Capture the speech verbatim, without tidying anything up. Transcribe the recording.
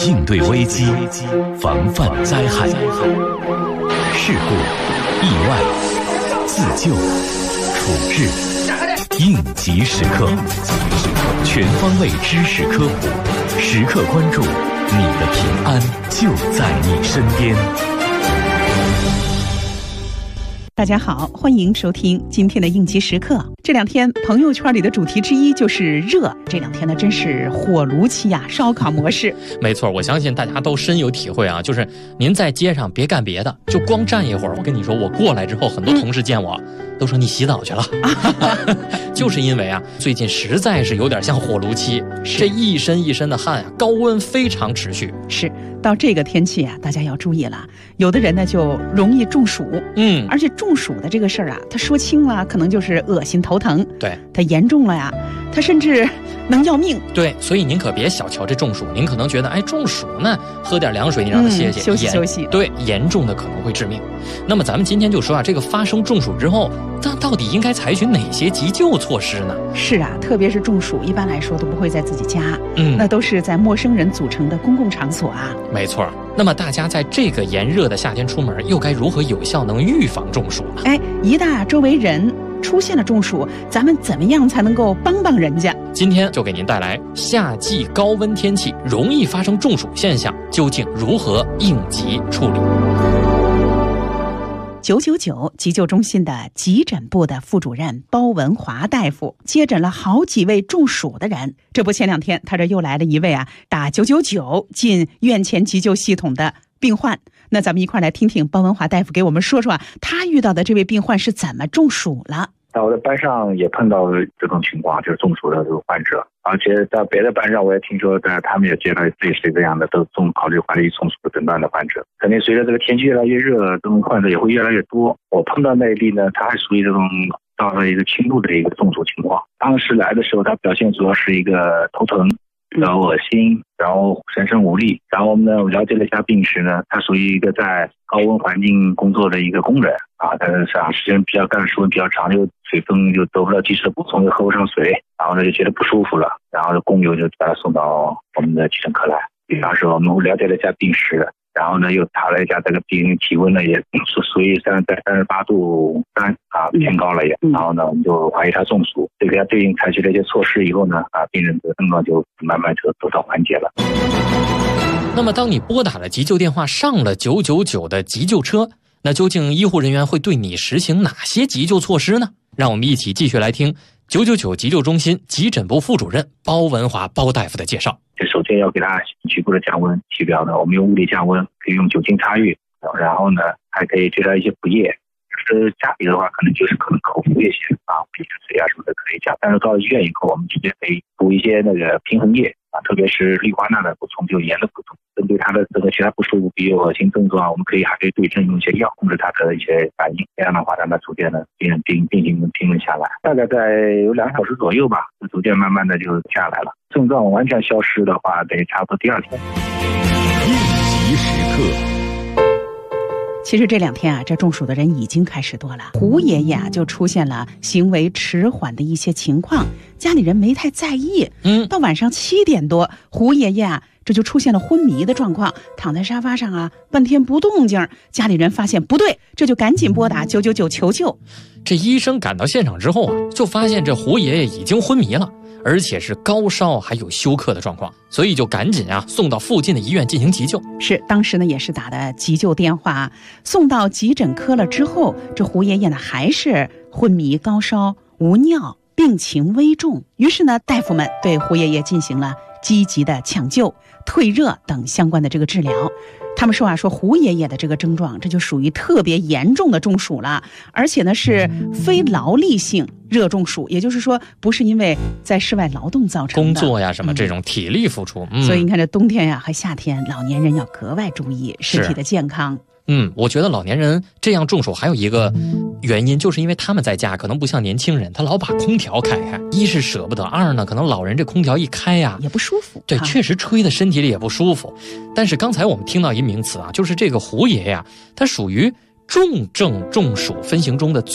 应对危机，防范灾害。事故、意外、自救、处置，应急时刻，全方位知识科普，时刻关注，你的平安就在你身边。 大家好，欢迎收听今天的应急时刻。这两天朋友圈里的主题之一就是热，这两天呢真是火炉期呀、啊，烧烤模式。 没错，我相信大家都深有体会啊，就是您在街上别干别的，就光站一会儿。我跟你说，我过来之后，很多同事见我、嗯、都说你洗澡去了，就是因为啊，最近实在是有点像火炉期，这一身一身的汗啊，高温非常持续。 是，到这个天气啊，大家要注意了，有的人呢就容易中暑，嗯，而且中暑的这个事儿啊，他说轻了可能就是恶心头疼， 对， 他严重了呀，他甚至能要命。 对，所以您可别小瞧这中暑，您可能觉得哎中暑呢，喝点凉水你让他歇歇、 嗯、休息休息。 对，严重的可能会致命。那么咱们今天就说啊，这个发生中暑之后，那到底应该采取哪些急救措施呢？ 是啊，特别是中暑，一般来说都不会在自己家， 嗯， 那都是在陌生人组成的公共场所啊。 没错。那么大家在这个炎热的夏天出门，又该如何有效能预防中暑呢？ 哎，一旦周围人出现了中暑，咱们怎么样才能够帮帮人家？ 今天就给您带来夏季高温天气容易发生中暑现象，究竟如何应急处理？ 九九九急救中心的急诊部的副主任包文华大夫接诊了好几位中暑的人。这不，前两天他这又来了一位啊打九九九进院前急救系统的病患。那咱们一块来听听包文华大夫给我们说说啊，他遇到的这位病患是怎么中暑了。 在我的班上也碰到这种情况，就是中暑的这个患者，而且在别的班上我也听说，在他们也接到类似这样的都中考虑怀疑中暑的诊断的患者。肯定随着这个天气越来越热，这种患者也会越来越多。我碰到那一例呢，他还属于这种到了一个轻度的一个中暑情况。当时来的时候，他表现主要是一个头疼，然后恶心，然后全身无力。然后我们呢，我了解了一下病史呢，他属于一个在高温环境工作的一个工人啊，但是啊时间比较干，时间比较长，就水分就得不到及时的补充，又喝不上水，然后呢就觉得不舒服了，然后工友就把他送到我们的急诊科来。当时我们了解了一下病史，然后呢又查了一下这个病人体温呢，也是属于三在三十八度三啊，偏高了也。然后呢我们就怀疑他中暑，这个对应采取了一些措施以后呢，啊病人的症状就慢慢就得到缓解了。 那么当你拨打了急救电话，上了九九九的急救车，那究竟医护人员会对你实行哪些急救措施呢？让我们一起继续来听九九九急救中心急诊部副主任包文华包大夫的介绍。 首先要给他局部的降温，体表呢我们用物理降温，可以用酒精擦浴，然后呢还可以对他一些补液。就是家里的话，可能就是可能口服一些啊，鼻子水啊什么的可以加。但是到医院以后，我们直接可以补一些那个平衡液啊，特别是氯化钠的补充，就盐的补充。针对他的这个其他不舒服，比如恶心症状，我们可以还可以对症用一些药控制他的一些反应。这样的话，让他逐渐的病人病病情平稳下来。大概在有两个小时左右吧，逐渐慢慢的就下来了。症状完全消失的话，得差不多第二天。 应急时刻。 其实这两天啊，这中暑的人已经开始多了。胡爷爷啊，就出现了行为迟缓的一些情况，家里人没太在意。嗯，到晚上七点多，胡爷爷啊，这就出现了昏迷的状况，躺在沙发上啊，半天不动静。家里人发现不对，这就赶紧拨打九九九求救。 这医生赶到现场之后啊，就发现这胡爷爷已经昏迷了，而且是高烧还有休克的状况，所以就赶紧啊送到附近的医院进行急救。 是，当时呢也是打的急救电话，送到急诊科了之后，这胡爷爷呢还是昏迷、高烧、无尿，病情危重。于是呢，大夫们对胡爷爷进行了积极的抢救、退热等相关的这个治疗。他们说啊，说胡爷爷的这个症状，这就属于特别严重的中暑了，而且呢是非劳力性热中暑，也就是说不是因为在室外劳动造成的工作呀什么这种体力付出。 嗯嗯、所以你看这冬天呀和夏天，老年人要格外注意身体的健康。 嗯，我觉得老年人这样中暑还有一个原因，就是因为他们在家可能不像年轻人，他老把空调开开，一是舍不得，二呢可能老人这空调一开呀也不舒服， 对，确实吹的身体里也不舒服。但是刚才我们听到一名词啊，就是这个胡爷呀，他属于重症中暑分型中的